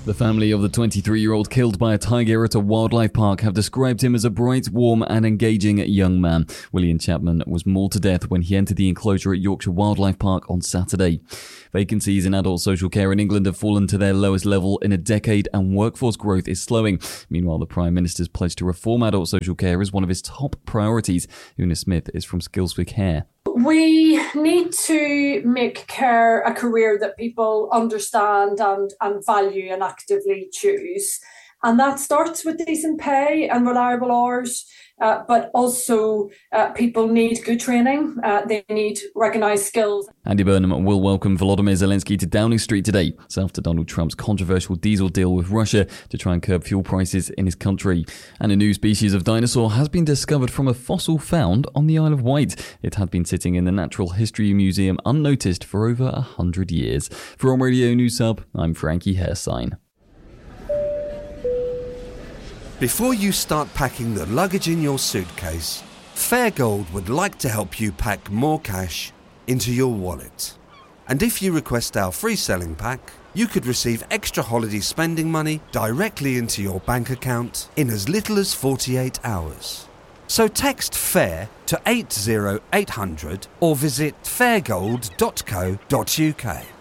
The family of the 23-year-old killed by a tiger at a wildlife park have described him as a bright, warm and engaging young man. William Chapman was mauled to death when he entered the enclosure at Yorkshire Wildlife Park on Saturday. Vacancies in adult social care in England have fallen to their lowest level in a decade and workforce growth is slowing. Meanwhile, the Prime Minister's pledge to reform adult social care is one of his top priorities. Una Smith is from Skills for Care. We need to make care a career that people understand and value and actively choose. And that starts with decent pay and reliable hours, but also people need good training. They need recognised skills. Andy Burnham will welcome Volodymyr Zelensky to Downing Street today. It's after Donald Trump's controversial diesel deal with Russia to try and curb fuel prices in his country. And a new species of dinosaur has been discovered from a fossil found on the Isle of Wight. It had been sitting in the Natural History Museum unnoticed for over 100 years. For On Radio News Hub, I'm Frankie Hairsign. Before you start packing the luggage in your suitcase, Fairgold would like to help you pack more cash into your wallet. And if you request our free selling pack, you could receive extra holiday spending money directly into your bank account in as little as 48 hours. So text FAIR to 80800 or visit fairgold.co.uk.